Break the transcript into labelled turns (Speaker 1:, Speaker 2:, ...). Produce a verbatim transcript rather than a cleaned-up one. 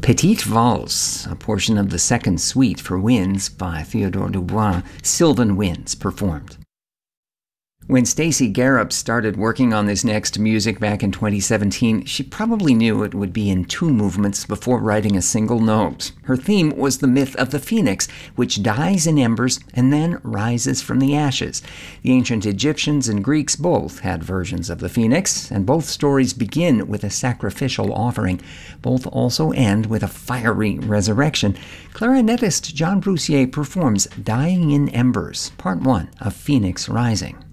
Speaker 1: Petite Valse, a portion of the second suite for winds by Theodore Dubois, Sylvan Winds performed. When Stacey Garup started working on this next music back in twenty seventeen, she probably knew it would be in two movements before writing a single note. Her theme was the myth of the phoenix, which dies in embers and then rises from the ashes. The ancient Egyptians and Greeks both had versions of the phoenix, and both stories begin with a sacrificial offering. Both also end with a fiery resurrection. Clarinetist John Brussier performs Dying in Embers, Part one of Phoenix Rising.